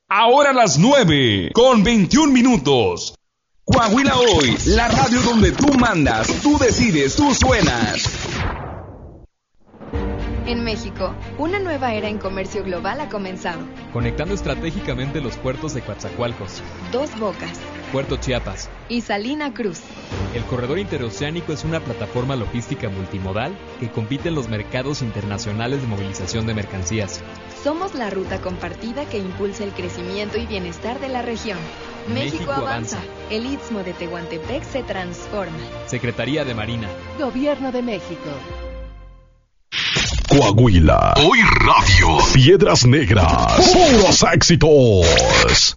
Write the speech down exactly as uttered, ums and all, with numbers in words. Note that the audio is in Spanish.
Ahora las nueve, con veintiún minutos. Coahuila Hoy, la radio donde tú mandas, tú decides, tú suenas. En México, una nueva era en comercio global ha comenzado. Conectando estratégicamente los puertos de Coatzacoalcos, Dos Bocas Puerto Chiapas y Salina Cruz. El corredor interoceánico es una plataforma logística multimodal que compite en los mercados internacionales de movilización de mercancías. Somos la ruta compartida que impulsa el crecimiento y bienestar de la región. México, México avanza. avanza. El Istmo de Tehuantepec se transforma. Secretaría de Marina. Gobierno de México. Coahuila Hoy Radio. Piedras Negras. Puros éxitos.